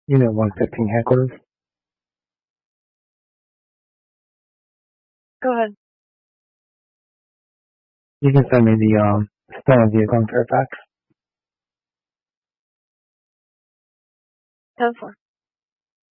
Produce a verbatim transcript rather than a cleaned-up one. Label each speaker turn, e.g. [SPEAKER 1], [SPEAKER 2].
[SPEAKER 1] Unit one fifteen headquarters.
[SPEAKER 2] Go ahead.
[SPEAKER 1] You can send me the um stolen vehicle in Fairfax.
[SPEAKER 2] ten four.